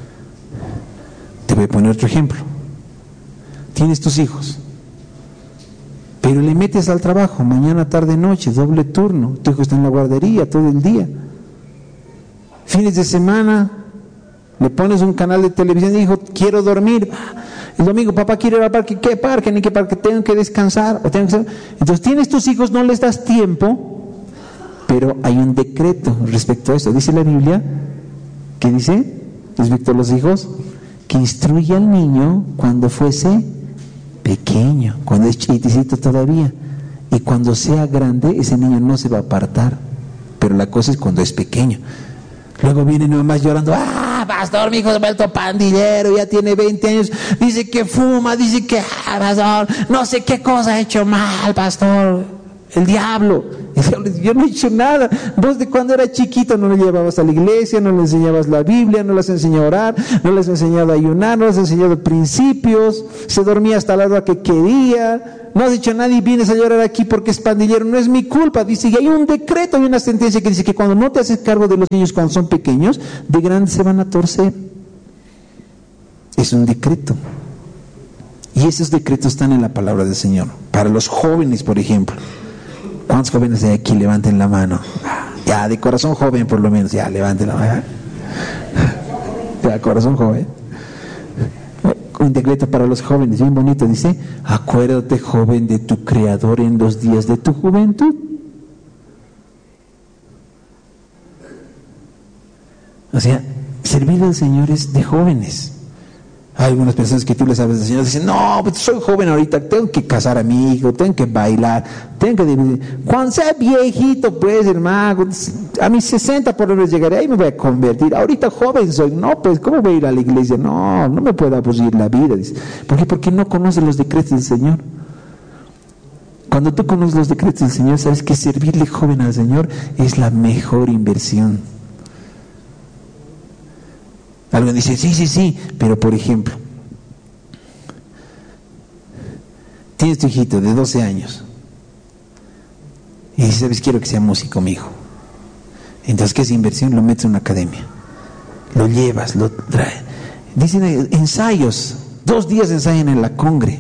Te voy a poner otro ejemplo. Tienes tus hijos, pero le metes al trabajo, mañana, tarde, noche, doble turno. Tu hijo está en la guardería todo el día. Fines de semana, le pones un canal de televisión y dijo, quiero dormir. El domingo, papá, quiero ir al parque. ¿Qué parque? Ni qué parque, tengo que descansar. Entonces tienes tus hijos, no les das tiempo, pero hay un decreto respecto a esto. Dice la Biblia, ¿qué dice respecto a los hijos? Que instruye al niño cuando fuese pequeño, cuando es chiquitito todavía, y cuando sea grande ese niño no se va a apartar. Pero la cosa es cuando es pequeño. Luego viene nomás llorando, pastor, mi hijo se ha vuelto pandillero, ya tiene 20 años, dice que fuma, dice que pastor, no sé qué cosa ha hecho mal, pastor. El diablo dice, yo no he hecho nada. Vos de cuando era chiquito no le llevabas a la iglesia, no le enseñabas la Biblia, no le has enseñado a orar, no le has enseñado a ayunar, no le has enseñado principios, se dormía hasta la hora que quería, no has hecho nada y vienes a llorar aquí porque es pandillero. No es mi culpa, dice, y hay un decreto, hay una sentencia que dice que cuando no te haces cargo de los niños cuando son pequeños, de grandes se van a torcer. Es un decreto. Y esos decretos están en la palabra del Señor. Para los jóvenes, por ejemplo. ¿Cuántos jóvenes de aquí levanten la mano? Ya, de corazón joven por lo menos. Ya, levanten la mano. Ya, corazón joven. Un decreto para los jóvenes, bien bonito. Dice, acuérdate, joven, de tu Creador en los días de tu juventud. O sea, servir al Señor es de jóvenes. Hay algunas personas que tú les hablas al Señor y dicen, no, pues soy joven ahorita, tengo que casar a mi hijo, tengo que bailar, tengo que... Cuando sea viejito, pues, hermano, a mis 60 por lo menos llegaré, ahí me voy a convertir. Ahorita joven soy, no, pues, ¿cómo voy a ir a la iglesia? No me puedo aburrir la vida. Dice. ¿Por qué? Porque no conoces los decretos del Señor. Cuando tú conoces los decretos del Señor, sabes que servirle joven al Señor es la mejor inversión. Alguien dice, sí, pero por ejemplo, tienes tu hijito de 12 años y dices, ¿sabes? Quiero que sea músico, mi hijo. Entonces, ¿qué es inversión? Lo metes en una academia, lo llevas, lo traes. Dicen ensayos, 2 días ensayan en la congre.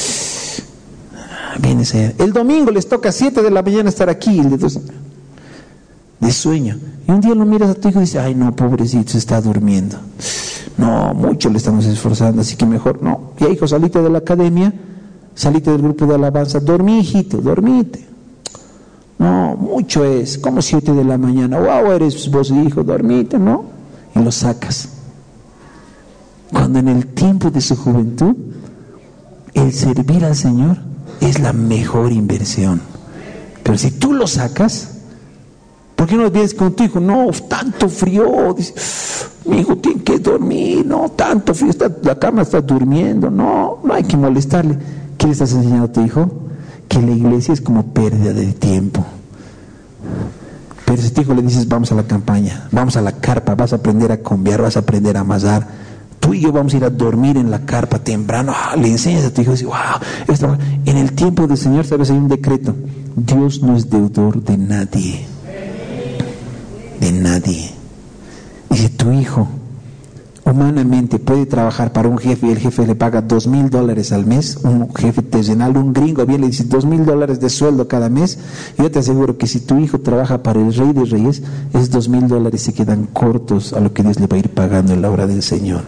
Vienes allá. El domingo les toca a 7 de la mañana estar aquí, el de sueño. Y un día lo miras a tu hijo y dices, ay no, pobrecito, se está durmiendo. No, mucho le estamos esforzando, así que mejor no. Ya hijo, salite de la academia, salite del grupo de alabanza, dormí, hijito, dormite. No, mucho es, como 7 de la mañana, wow, eres vos hijo, dormite, ¿no? Y lo sacas. Cuando en el tiempo de su juventud, el servir al Señor es la mejor inversión. Pero si tú lo sacas, ¿por qué no vienes con tu hijo? No, tanto frío. Dice, mi hijo tiene que dormir. No, tanto frío. La cama está durmiendo. No hay que molestarle. ¿Qué le estás enseñando a tu hijo? Que la iglesia es como pérdida de tiempo. Pero si a tu hijo le dices, vamos a la campaña, vamos a la carpa, vas a aprender a conviar, vas a aprender a amasar. Tú y yo vamos a ir a dormir en la carpa temprano. Le enseñas a tu hijo y dices, wow. En el tiempo del Señor, ¿sabes? Hay un decreto. Dios no es deudor de nadie. De nadie. Dice, tu hijo humanamente puede trabajar para un jefe y el jefe le paga $2,000 al mes, un jefe terrenal, un gringo, bien le dice $2,000 de sueldo cada mes. Yo te aseguro que si tu hijo trabaja para el Rey de Reyes, esos $2,000 se quedan cortos a lo que Dios le va a ir pagando en la obra del Señor.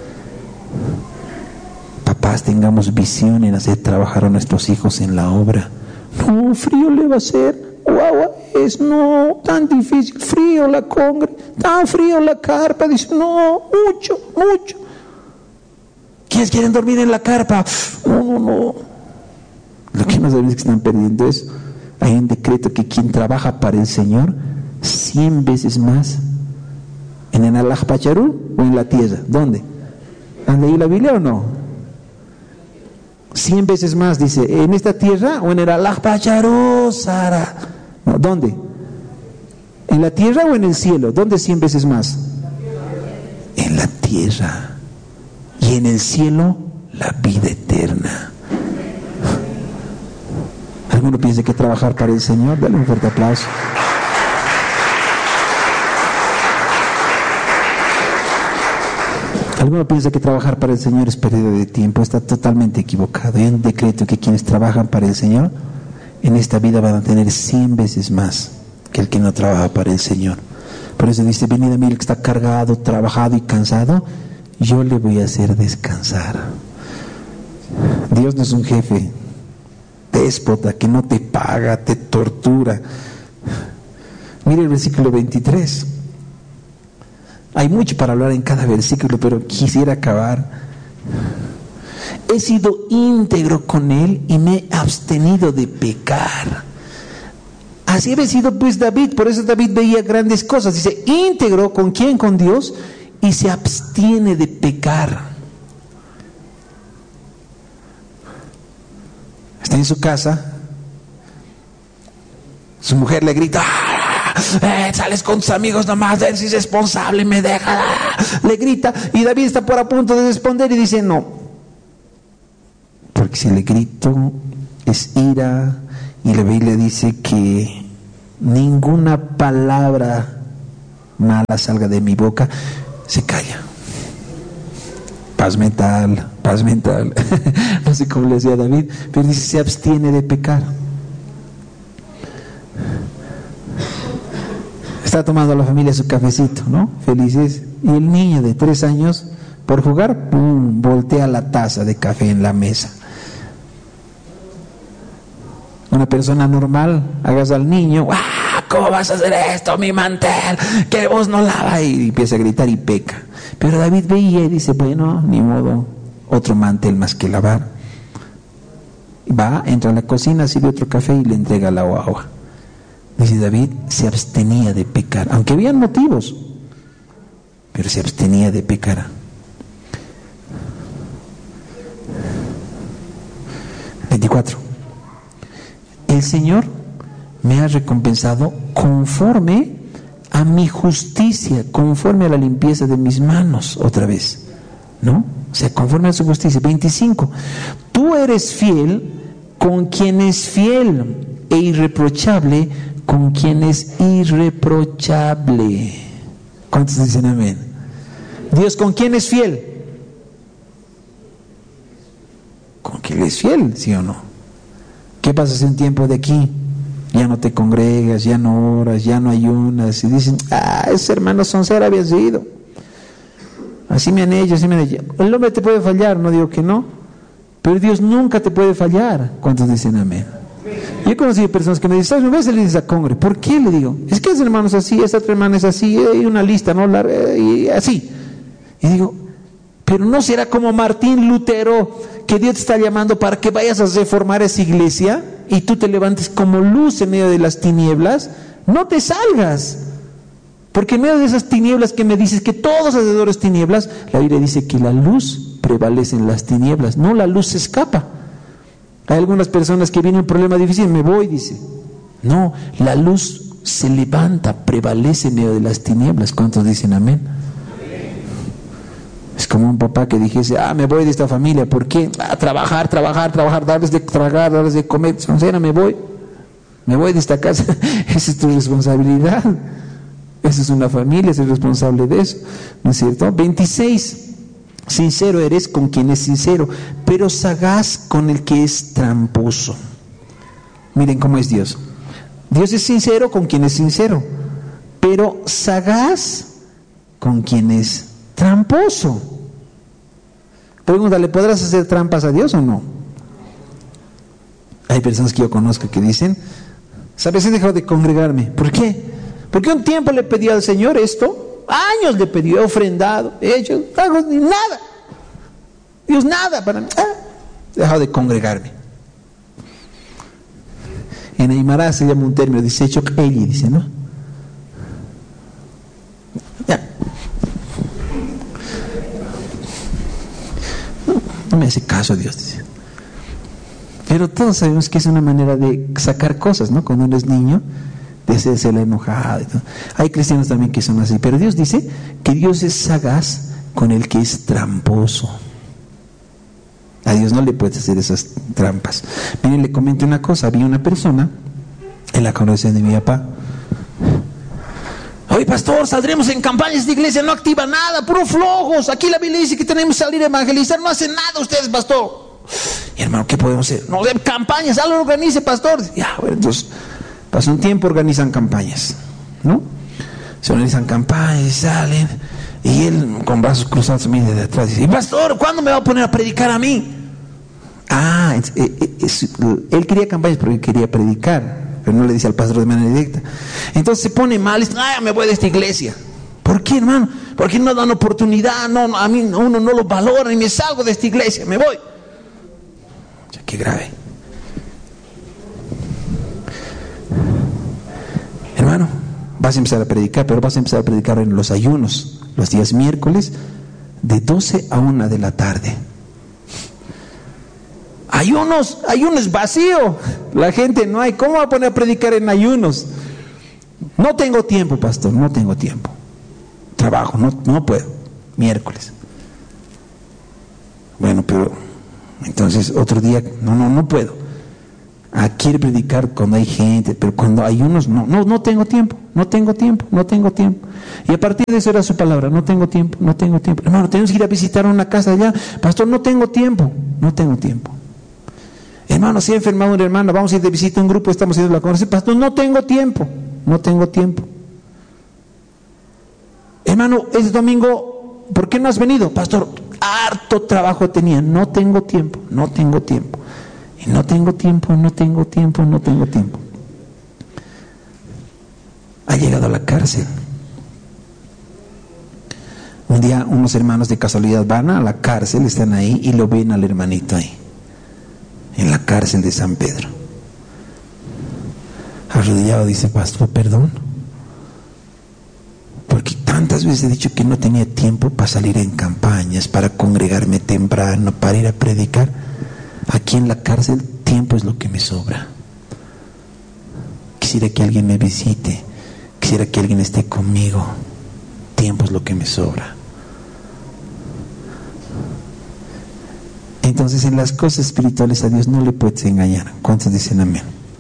Papás, tengamos visión en hacer trabajar a nuestros hijos en la obra. No, frío le va a hacer. Guau, es no, tan difícil, frío la congre, tan frío la carpa. Dice, no, mucho. ¿Quiénes quieren dormir en la carpa? No. Lo que no saben es que están perdiendo eso. Hay un decreto que quien trabaja para el Señor, 100 veces más, en el Alajpacharú o en la tierra. ¿Dónde? ¿Han leído la Biblia o no? 100 veces más, dice, en esta tierra o en el Alajpacharú, Sara. No, ¿dónde? ¿En la tierra o en el cielo? ¿Dónde 100 veces más? En la tierra. Y en el cielo, la vida eterna. ¿Alguno piensa que trabajar para el Señor? Dale un fuerte aplauso. ¿Alguno piensa que trabajar para el Señor es pérdida de tiempo? Está totalmente equivocado. Hay un decreto que quienes trabajan para el Señor en esta vida van a tener 100 veces más que el que no trabaja para el Señor. Por eso dice, venid a mí el que está cargado, trabajado y cansado, yo le voy a hacer descansar. Dios no es un jefe déspota que no te paga, te tortura. Mire el versículo 23. Hay mucho para hablar en cada versículo, pero quisiera acabar. He sido íntegro con él y me he abstenido de pecar. Así había sido pues David, por eso David veía grandes cosas. Dice, íntegro, ¿con quién? Con Dios, y se abstiene de pecar. Está en su casa, Su mujer le grita, sales con tus amigos nomás, eres irresponsable, me deja. Le grita y David está por a punto de responder y dice no. Porque si le grito es ira, y la Biblia dice que ninguna palabra mala salga de mi boca. Se calla. Paz mental, paz mental. No sé cómo le decía David, pero dice se abstiene de pecar. Está tomando la familia su cafecito, ¿no? Felices. Y el niño de 3 años, por jugar, ¡pum!, voltea la taza de café en la mesa. Una persona normal, hagas al niño, ¿cómo vas a hacer esto, mi mantel? Que vos no lavas. Y empieza a gritar y peca. Pero David veía y dice, bueno, ni modo, otro mantel más que lavar. Va, entra a la cocina, sirve otro café y le entrega la agua. Dice David, se abstenía de pecar, aunque habían motivos, pero se abstenía de pecar. 24. El Señor me ha recompensado conforme a mi justicia, conforme a la limpieza de mis manos, otra vez, ¿no? O sea, conforme a su justicia. 25. Tú eres fiel con quien es fiel e irreprochable con quien es irreprochable. ¿Cuántos dicen amén? Dios, ¿con quién es fiel? ¿Con quién es fiel, sí o no? ¿Qué pasa si un tiempo de aquí ya no te congregas, ya no oras, ya no ayunas y dicen, esos hermanos son ser habían sido? Así me han hecho, así me han hecho. El hombre te puede fallar, no digo que no, pero Dios nunca te puede fallar. ¿Cuántos dicen amén? Yo he conocido personas que me dicen, ¿sabes? Me ves, le dices a congre, ¿por qué? Le digo, es que ese hermano es así, esa otra hermana es así, hay una lista, ¿no? Y así. Y digo, pero no será como Martín Lutero, que Dios te está llamando para que vayas a reformar esa iglesia y tú te levantes como luz en medio de las tinieblas. No te salgas, porque en medio de esas tinieblas que me dices que todos alrededor es tinieblas, la Biblia dice que la luz prevalece en las tinieblas, no, la luz se escapa. Hay algunas personas que vienen un problema difícil, me voy, dice. No, la luz se levanta, prevalece en medio de las tinieblas. ¿Cuántos dicen amén? Es como un papá que dijese, me voy de esta familia. ¿Por qué? Trabajar, darles de tragar, darles de comer. Soncera, me voy de esta casa. Esa es tu responsabilidad. Esa es una familia, es responsable de eso, ¿no es cierto? 26. Sincero eres con quien es sincero, pero sagaz con el que es tramposo. Miren cómo es Dios. Dios es sincero con quien es sincero, pero sagaz con quien es tramposo. Pregúntale, ¿podrás hacer trampas a Dios o no? Hay personas que yo conozco que dicen, ¿sabes? He dejado de congregarme. ¿Por qué? Porque un tiempo le pedí al Señor esto. Años le pedí, he ofrendado, he hecho, ni nada. Dios, nada para mí. He dejado de congregarme. En Aymara se llama un término, dice Chokeli, dice, ¿no? Ya. No me hace caso Dios, dice. Pero todos sabemos que es una manera de sacar cosas, ¿no? Cuando uno es niño, de hacerse la enojada y todo. Hay cristianos también que son así, pero Dios dice que Dios es sagaz con el que es tramposo. A Dios no le puedes hacer esas trampas. Miren, le comento una cosa. Había una persona en la congregación de mi papá. Oye, pastor, saldremos en campañas de iglesia, no activa nada, puro flojos. Aquí la Biblia dice que tenemos que salir a evangelizar, no hacen nada ustedes, pastor. Y hermano, ¿qué podemos hacer? No, de campañas, algo organice, pastor. Ya, bueno, entonces pasa un tiempo, organizan campañas, ¿no? Se organizan campañas y salen, y él con brazos cruzados mira de atrás y dice, pastor, ¿cuándo me va a poner a predicar a mí? Él quería campañas porque quería predicar, pero no le dice al pastor de manera directa. Entonces se pone mal y dice, me voy de esta iglesia. ¿Por qué, hermano? Porque no dan oportunidad, no, a mí uno no lo valora y me salgo de esta iglesia, me voy. O sea, qué grave. Hermano, vas a empezar a predicar, pero vas a empezar a predicar en los ayunos, los días miércoles, de 12 a 1 de la tarde. Ayunos es vacío. La gente no hay. ¿Cómo va a poner a predicar en ayunos? No tengo tiempo, pastor, no tengo tiempo. Trabajo, no puedo. Miércoles. Bueno, pero entonces otro día, no puedo. Quiere predicar cuando hay gente, pero cuando hay unos, no tengo tiempo. Y a partir de eso era su palabra, no tengo tiempo. Hermano, tenemos que ir a visitar una casa allá. Pastor, no tengo tiempo. Hermano, si ha enfermado una hermana, vamos a ir de visita a un grupo, estamos yendo a la conferencia. Pastor, no tengo tiempo. Hermano, es domingo, ¿por qué no has venido? Pastor, harto trabajo tenía, no tengo tiempo. Y no tengo tiempo. Ha llegado a la cárcel. Un día unos hermanos de casualidad van a la cárcel, están ahí y lo ven al hermanito ahí, en la cárcel de San Pedro. Arrodillado dice, pastor, perdón, porque tantas veces he dicho que no tenía tiempo para salir en campañas, para congregarme temprano, para ir a predicar. Aquí en la cárcel, tiempo es lo que me sobra. Quisiera que alguien me visite, quisiera que alguien esté conmigo. Tiempo es lo que me sobra. Entonces, en las cosas espirituales a Dios no le puedes engañar. ¿Cuántos dicen amén?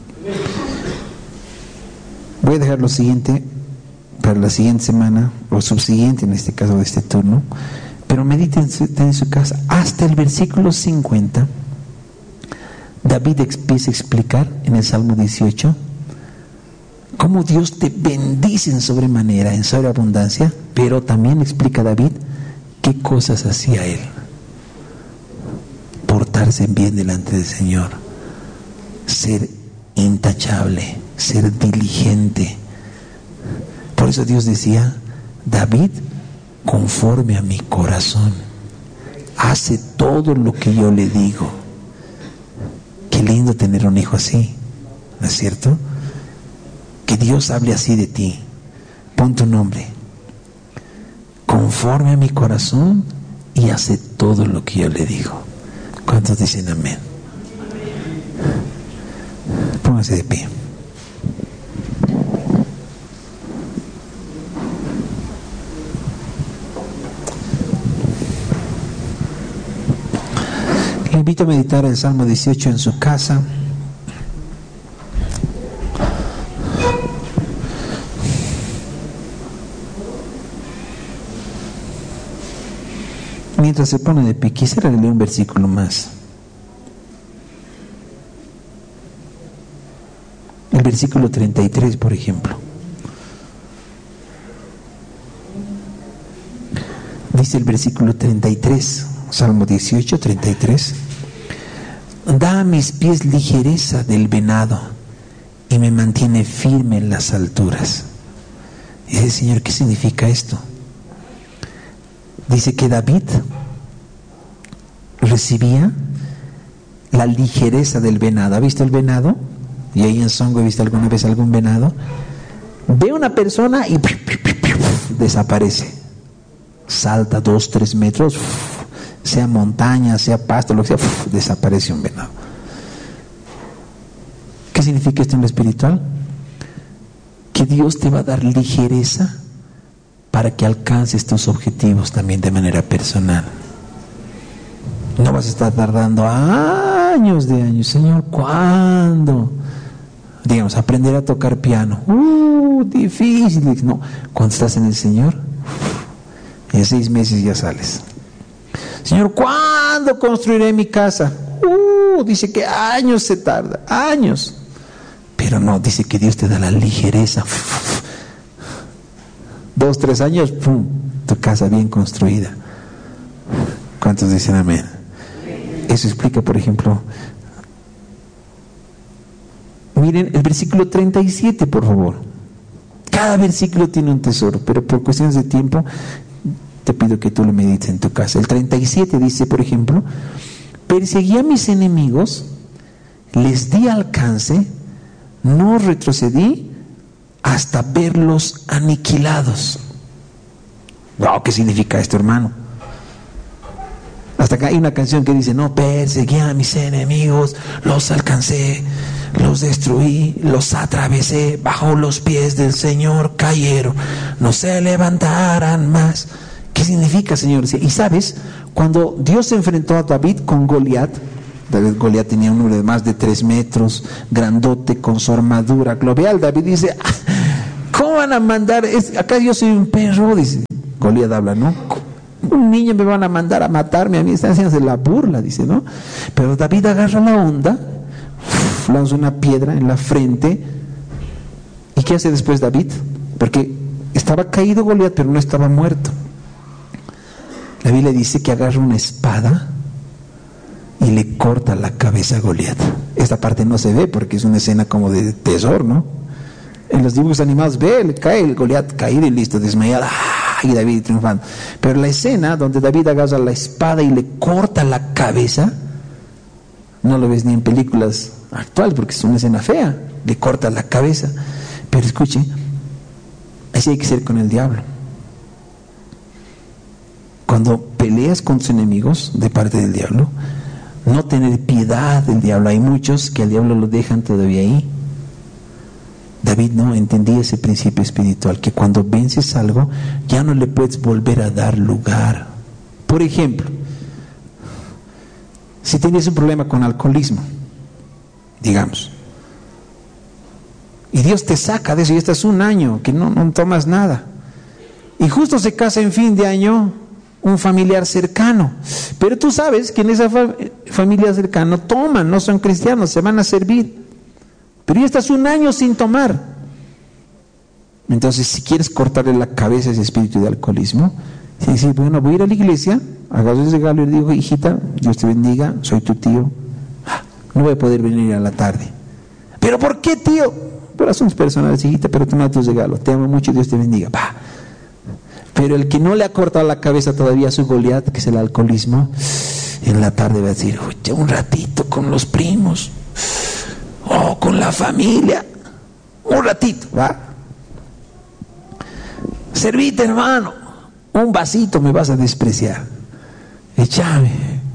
Voy a dejar lo siguiente para la siguiente semana, o subsiguiente en este caso de este turno, pero mediten en su casa. Hasta el versículo 50, David empieza a explicar en el Salmo 18 cómo Dios te bendice en sobremanera, en sobreabundancia, pero también explica David qué cosas hacía él. Portarse bien delante del Señor, ser intachable, ser diligente. Por eso Dios decía, David, conforme a mi corazón, hace todo lo que yo le digo. Qué lindo tener un hijo así, ¿no es cierto? Que Dios hable así de ti. Pon tu nombre. Conforme a mi corazón y hace todo lo que yo le digo. ¿Cuántos dicen amén? Póngase de pie. Le invito a meditar el Salmo 18 en su casa. Mientras se pone de pie, quisiera leer un versículo más. El versículo 33, por ejemplo. Dice el versículo 33, Salmo 18, 33. Da a mis pies ligereza del venado y me mantiene firme en las alturas. Dice, Señor, ¿qué significa esto? Dice que David recibía la ligereza del venado. ¿Ha visto el venado? Y ahí en Songo he visto alguna vez algún venado. Ve una persona y desaparece. Salta 2-3 metros, sea montaña, sea pasto, lo que sea, desaparece un venado. ¿Qué significa esto en lo espiritual? Que Dios te va a dar ligereza para que alcances tus objetivos también de manera personal. No vas a estar tardando años de años. Señor, ¿cuándo? Digamos, aprender a tocar piano. Difícil. No, cuando estás en el Señor, en 6 meses ya sales. Señor, ¿cuándo construiré mi casa? Dice que años se tarda, años. Pero no, dice que Dios te da la ligereza. 2-3 años, ¡pum!, tu casa bien construida. ¿Cuántos dicen amén? Eso explica, por ejemplo, miren el versículo 37, por favor. Cada versículo tiene un tesoro, pero por cuestiones de tiempo te pido que tú lo medites en tu casa. El 37 dice, por ejemplo, perseguí a mis enemigos, les di alcance, no retrocedí hasta verlos aniquilados. Wow, ¿qué significa esto, hermano? Hasta acá hay una canción que dice: no perseguí a mis enemigos, los alcancé, los destruí, los atravesé, bajo los pies del Señor cayeron, no se levantarán más. ¿Qué significa, Señor? Y sabes, cuando Dios se enfrentó a David con Goliat tenía un hombre de más de 3 metros, grandote, con su armadura global. David dice: ¿cómo van a mandar? Acá yo soy un perro, dice. Goliat habla, ¿no? Un niño me van a mandar a matarme, a mí están haciendo la burla, dice, ¿no? Pero David agarra la onda, lanza una piedra en la frente. ¿Y qué hace después David? Porque estaba caído Goliat, pero no estaba muerto. La Biblia dice que agarra una espada y le corta la cabeza a Goliat. Esta parte no se ve porque es una escena como de terror, ¿no? En los dibujos animados cae el Goliat caído y listo, desmayado, y David triunfando. Pero la escena donde David agarra la espada y le corta la cabeza, no lo ves ni en películas actuales porque es una escena fea, le corta la cabeza. Pero escuche, así hay que ser con el diablo. Cuando peleas con tus enemigos de parte del diablo, no tener piedad del diablo. Hay muchos que al diablo lo dejan todavía ahí. David no entendía ese principio espiritual, que cuando vences algo ya no le puedes volver a dar lugar. Por ejemplo, si tienes un problema con alcoholismo, digamos, y Dios te saca de eso y estás un año que no tomas nada, y justo se casa en fin de año un familiar cercano, pero tú sabes que en esa familia cercana toman, no son cristianos, se van a servir, pero ya estás un año sin tomar. Entonces, si quieres cortarle la cabeza a ese espíritu de alcoholismo, dices: bueno, voy a ir a la iglesia, hagas ese regalo y le digo: hijita, Dios te bendiga, soy tu tío, no voy a poder venir a la tarde. ¿Pero por qué, tío? Por asuntos personales, hijita, pero toma tu regalo, te amo mucho, Dios te bendiga. Pero el que no le ha cortado la cabeza todavía a su Goliat, que es el alcoholismo, en la tarde va a decir: oye, un ratito con los primos, o con la familia, un ratito, ¿va? Servite, hermano, un vasito me vas a despreciar, échame.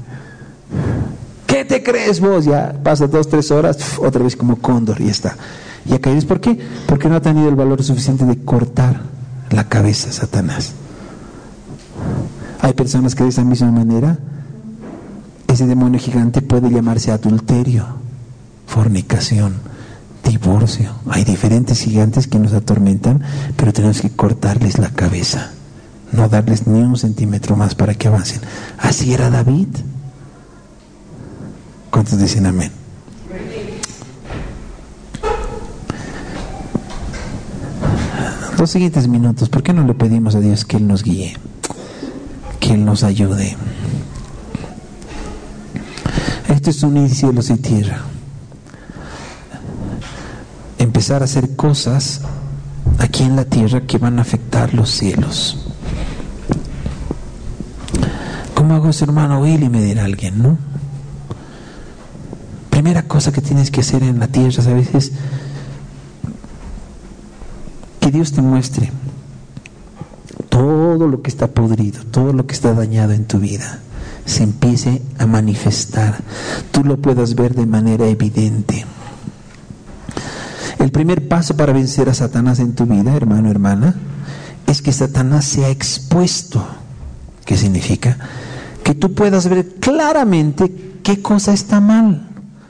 ¿Qué te crees vos? Ya pasa 2-3 horas, otra vez como cóndor y está. Ya caes. ¿Por qué? Porque no ha tenido el valor suficiente de cortar la cabeza a Satanás. Hay personas que de esa misma manera, ese demonio gigante puede llamarse adulterio, fornicación, divorcio. Hay diferentes gigantes que nos atormentan, pero tenemos que cortarles la cabeza, no darles ni un centímetro más para que avancen. Así era David. ¿Cuántos dicen amén? Los siguientes minutos, ¿por qué no le pedimos a Dios que Él nos guíe, que Él nos ayude? Esto es unir cielos y tierra. Empezar a hacer cosas aquí en la tierra que van a afectar los cielos. ¿Cómo hago eso, hermano Willy? Me dirá alguien, ¿no? Primera cosa que tienes que hacer en la tierra, ¿sabes? Es que Dios te muestre todo lo que está podrido, todo lo que está dañado en tu vida, se empiece a manifestar, tú lo puedas ver de manera evidente. El primer paso para vencer a Satanás en tu vida, hermano, hermana, es que Satanás sea expuesto. ¿Qué significa? Que tú puedas ver claramente qué cosa está mal.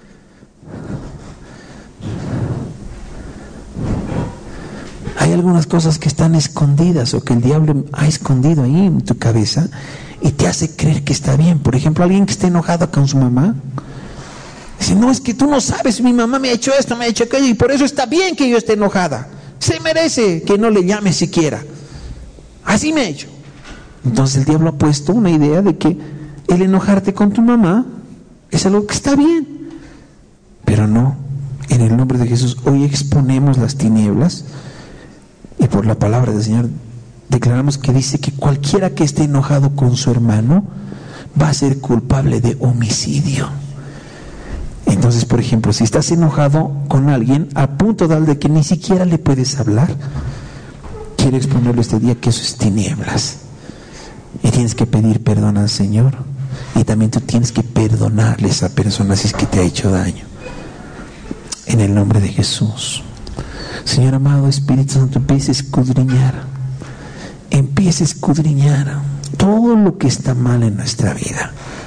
Hay algunas cosas que están escondidas o que el diablo ha escondido ahí en tu cabeza y te hace creer que está bien. Por ejemplo, alguien que esté enojado con su mamá dice: no, es que tú no sabes, mi mamá me ha hecho esto, me ha hecho aquello y por eso está bien que yo esté enojada. Se merece que no le llame siquiera. Así me ha hecho. Entonces el diablo ha puesto una idea de que el enojarte con tu mamá es algo que está bien. Pero no, en el nombre de Jesús hoy exponemos las tinieblas. Y por la palabra del Señor declaramos que dice que cualquiera que esté enojado con su hermano va a ser culpable de homicidio. Entonces, por ejemplo, si estás enojado con alguien a punto tal de que ni siquiera le puedes hablar, quiero exponerlo este día que eso es tinieblas. Y tienes que pedir perdón al Señor Y también tú tienes que perdonarle a esa persona si es que te ha hecho daño. En el nombre de Jesús. Señor amado, Espíritu Santo, empieza a escudriñar. Empieza a escudriñar todo lo que está mal en nuestra vida.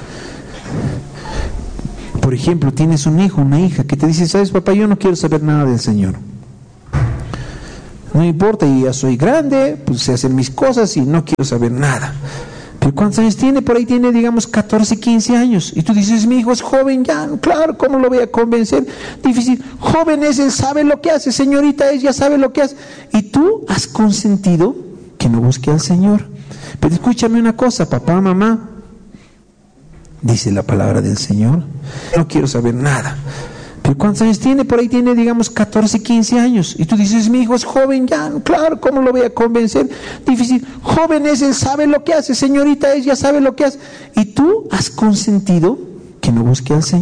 Por ejemplo, tienes un hijo, una hija que te dice, ¿sabes, papá? Yo no quiero saber nada del Señor. No me importa, y ya soy grande, pues sé hacer mis cosas y no quiero saber nada. Pero ¿cuántos años tiene? Por ahí tiene, digamos, 14, 15 años. Y tú dices, mi hijo es joven ya, claro, ¿cómo lo voy a convencer? Difícil. Joven es, él sabe lo que hace, señorita, ella sabe lo que hace. Y tú has consentido que no busque al Señor. Pero escúchame una cosa, papá, mamá, dice la palabra del Señor, no quiero saber nada. Pero ¿cuántos años tiene? Por ahí tiene, digamos, 14, 15 años. Y tú dices, mi hijo es joven ya, claro, ¿cómo lo voy a convencer? Difícil. Joven es, él sabe lo que hace, señorita, ella sabe lo que hace. Y tú has consentido que no busque al Señor.